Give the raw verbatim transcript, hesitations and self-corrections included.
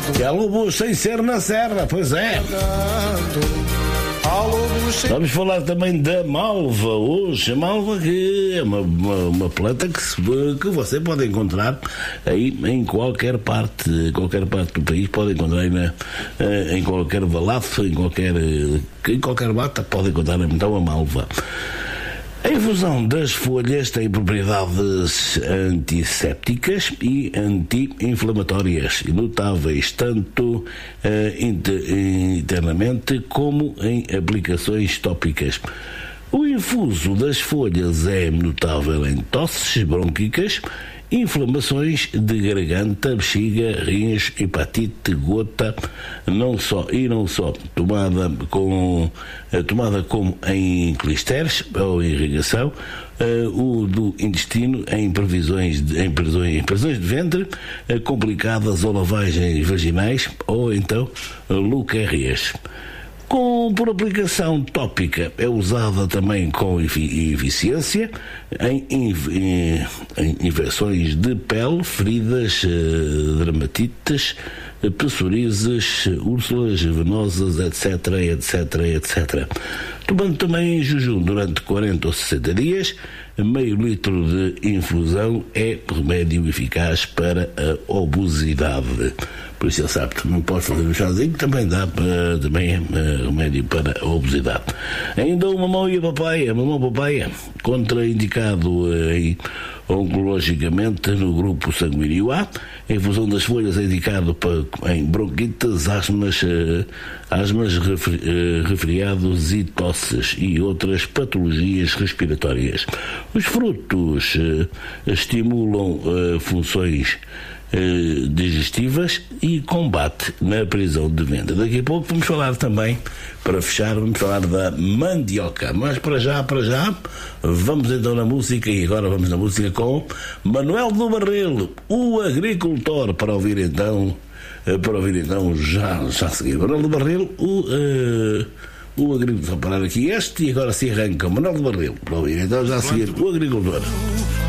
Que há lobos sem ser na serra, pois é. Vamos falar também da malva hoje. A malva que é uma, uma, uma planta que, se, que você pode encontrar aí em qualquer parte, qualquer parte do país, pode encontrar aí na, em qualquer valafo, em qualquer, em qualquer mata, pode encontrar então a malva. A infusão das folhas tem propriedades antissépticas e anti-inflamatórias, notáveis tanto uh, inter, internamente como em aplicações tópicas. O infuso das folhas é notável em tosses bronquicas, inflamações de garganta, bexiga, rins, hepatite, gota, não só e não só tomada com tomada como em clisteres ou irrigação, uh, o do intestino em previsões de, em prisões, em prisões de ventre, uh, complicadas ou lavagens vaginais ou então uh, leucérias. Com, por aplicação tópica, é usada também com eficiência em, em, em infecções de pele, feridas, dermatites, psoríases, úlceras venosas, etc, etc, etcétera. Tomando também em jejum durante quarenta ou sessenta dias, meio litro de infusão é remédio eficaz para a obesidade. Por isso ele sabe que não pode fazer um chazinho, que também dá para, também é remédio para a obesidade. Ainda o mamão e a papaya, mamão e papaya, contraindicado aí oncologicamente no grupo sanguíneo A. A infusão das folhas é indicado para, em bronquites, asmas, asmas resfriados e tosses e outras patologias respiratórias. Os frutos estimulam funções digestivas e combate na prisão de venda. Daqui a pouco vamos falar também, para fechar, vamos falar da mandioca. Mas para já, para já, vamos então na música, e agora vamos na música com Manuel do Barril, o agricultor, para ouvir então, para ouvir então já, já a seguir. Manuel do Barril, o, uh, o agricultor, parar aqui este, e agora se arranca Manuel do Barril, para ouvir então já a seguir o agricultor.